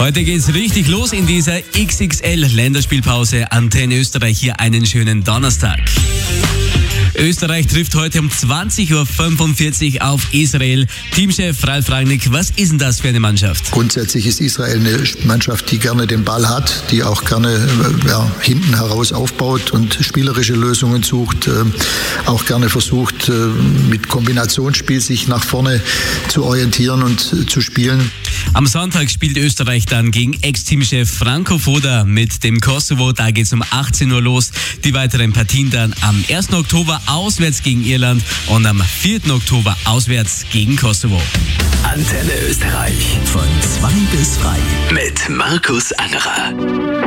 Heute geht's richtig los in dieser XXL-Länderspielpause. Antenne Österreich, hier einen schönen Donnerstag. Österreich trifft heute um 20.45 Uhr auf Israel. Teamchef Ralf Rangnick, was ist denn das für eine Mannschaft? Grundsätzlich ist Israel eine Mannschaft, die gerne den Ball hat, die auch gerne hinten heraus aufbaut und spielerische Lösungen sucht, auch gerne versucht, mit Kombinationsspiel sich nach vorne zu orientieren und zu spielen. Am Sonntag spielt Österreich dann gegen Ex-Teamchef Franco Foda mit dem Kosovo. Da geht's um 18 Uhr los. Die weiteren Partien dann am 1. Oktober auswärts gegen Irland und am 4. Oktober auswärts gegen Kosovo. Antenne Österreich von 2 bis 3 mit Markus Angerer.